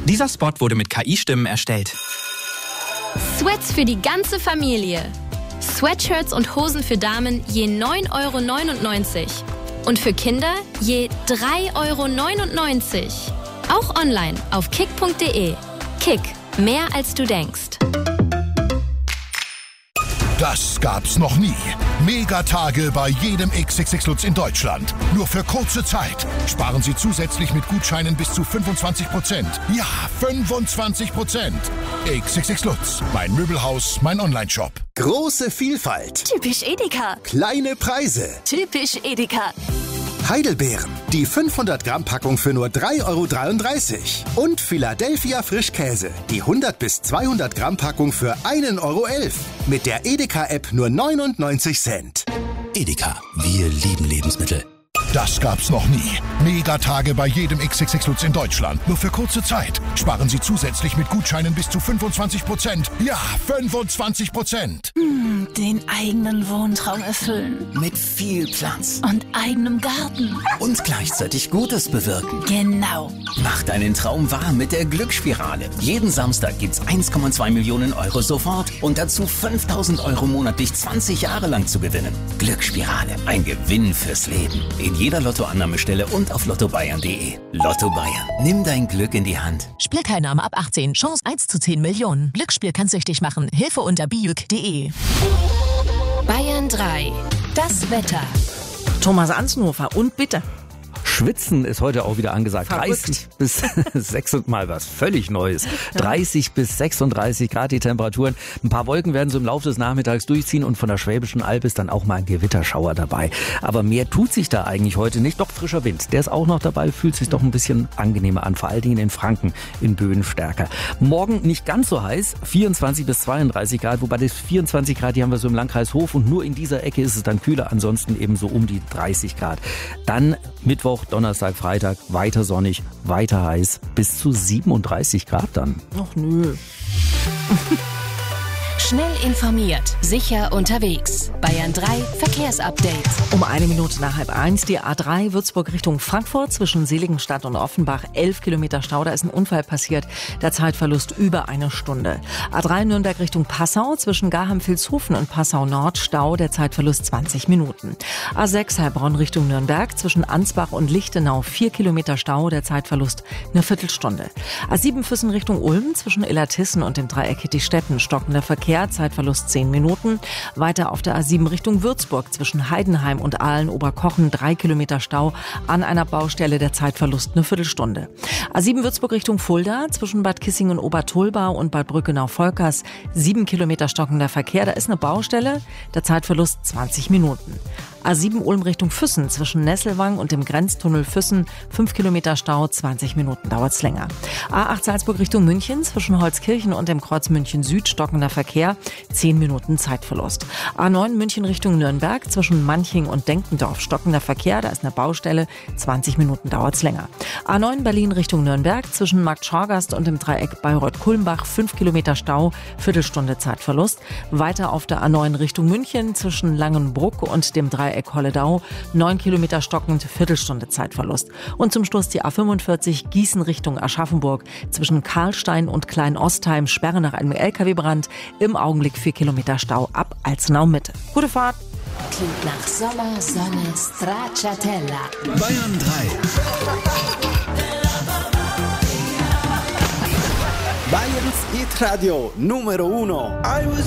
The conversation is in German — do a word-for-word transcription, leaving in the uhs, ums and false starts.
Dieser Spot wurde mit K I-Stimmen erstellt. Sweats für die ganze Familie. Sweatshirts und Hosen für Damen je neun Euro neunundneunzig. Und für Kinder je drei Euro neunundneunzig. Auch online auf kick punkt de. Kick, mehr als du denkst. Das gab's noch nie. Megatage bei jedem X X X Lutz in Deutschland. Nur für kurze Zeit. Sparen Sie zusätzlich mit Gutscheinen bis zu fünfundzwanzig Prozent. Ja, fünfundzwanzig Prozent. X X X Lutz. Mein Möbelhaus, mein Onlineshop. Große Vielfalt. Typisch Edeka. Kleine Preise. Typisch Edeka. Heidelbeeren. Die fünfhundert Gramm Packung für nur drei Euro dreiunddreißig. Und Philadelphia Frischkäse. Die hundert bis zweihundert Gramm Packung für ein Euro elf. Mit der Edeka-App nur neunundneunzig Cent. Edeka. Wir lieben Lebensmittel. Das gab's noch nie. Megatage bei jedem X X X Lutz in Deutschland. Nur für kurze Zeit. Sparen Sie zusätzlich mit Gutscheinen bis zu fünfundzwanzig Prozent. Ja, fünfundzwanzig Prozent. Hm, den eigenen Wohntraum erfüllen. Mit viel Platz. Und eigenem Garten. Und gleichzeitig Gutes bewirken. Genau. Mach deinen Traum wahr mit der Glücksspirale. Jeden Samstag gibt's eins Komma zwei Millionen Euro sofort und dazu fünftausend Euro monatlich zwanzig Jahre lang zu gewinnen. Glücksspirale. Ein Gewinn fürs Leben. In jeder Lottoannahmestelle und auf lotto bayern punkt de. Lotto Bayern. Nimm dein Glück in die Hand. Spielteilnahme ab achtzehn. Chance eins zu zehn Millionen. Glücksspiel kann süchtig machen. Hilfe unter bijuk punkt de. Bayern drei. Das Wetter. Thomas Ansnofer und bitte. Schwitzen ist heute auch wieder angesagt. Verrückt. dreißig bis sechsunddreißig, mal was völlig Neues. dreißig bis sechsunddreißig Grad die Temperaturen. Ein paar Wolken werden so im Laufe des Nachmittags durchziehen und von der Schwäbischen Alb ist dann auch mal ein Gewitterschauer dabei. Aber mehr tut sich da eigentlich heute nicht. Doch frischer Wind, der ist auch noch dabei, fühlt sich doch ein bisschen angenehmer an. Vor allen Dingen in Franken, in Böen stärker. Morgen nicht ganz so heiß, vierundzwanzig bis zweiunddreißig Grad, wobei das vierundzwanzig Grad, die haben wir so im Landkreis Hof und nur in dieser Ecke ist es dann kühler, ansonsten eben so um die dreißig Grad. Dann Mittwoch, Donnerstag, Freitag, weiter sonnig, weiter heiß, bis zu siebenunddreißig Grad dann. Ach nö. Schnell informiert, sicher unterwegs. Bayern drei Verkehrsupdate. Um eine Minute nach halb eins, die A drei Würzburg Richtung Frankfurt zwischen Seligenstadt und Offenbach, elf Kilometer Stau, da ist ein Unfall passiert, der Zeitverlust über eine Stunde. A drei Nürnberg Richtung Passau zwischen Garheim-Vilshofen und Passau Nord, Stau, der Zeitverlust zwanzig Minuten. A sechs Heilbronn Richtung Nürnberg zwischen Ansbach und Lichtenau, vier Kilometer Stau, der Zeitverlust eine Viertelstunde. A sieben Füssen Richtung Ulm zwischen Illertissen und dem Dreieck Hittichstetten, stockender Verkehr, Zeitverlust zehn Minuten. Weiter auf der A sieben Richtung Würzburg zwischen Heidenheim und Aalen-Oberkochen, drei Kilometer Stau an einer Baustelle, der Zeitverlust eine Viertelstunde. A sieben Würzburg Richtung Fulda zwischen Bad Kissingen und Obertolbau und Bad Brückenau-Volkers, sieben Kilometer stockender Verkehr, da ist eine Baustelle, der Zeitverlust zwanzig Minuten. A sieben Ulm Richtung Füssen zwischen Nesselwang und dem Grenztunnel Füssen, fünf Kilometer Stau, zwanzig Minuten dauert's länger. A acht Salzburg Richtung München zwischen Holzkirchen und dem Kreuz München Süd, stockender Verkehr, zehn Minuten Zeitverlust. A neun München Richtung Nürnberg zwischen Manching und Denkendorf, stockender Verkehr, da ist eine Baustelle, zwanzig Minuten dauert's länger. A neun Berlin Richtung Nürnberg zwischen Markt Schorgast und dem Dreieck Bayreuth-Kulmbach, fünf Kilometer Stau, Viertelstunde Zeitverlust. Weiter auf der A neun Richtung München zwischen Langenbruck und dem Dreieck Holledau, neun Kilometer stockend, Viertelstunde Zeitverlust. Und zum Schluss die A fünfundvierzig Gießen Richtung Aschaffenburg zwischen Karlstein und Klein-Ostheim, Sperre nach einem L K W-Brand, im Augenblick vier Kilometer Stau ab Alzenau Mitte. Gute Fahrt! Klingt nach Sommer, Sonne, Stracciatella. Bayern drei. Bayerns Hit Radio Numero Uno.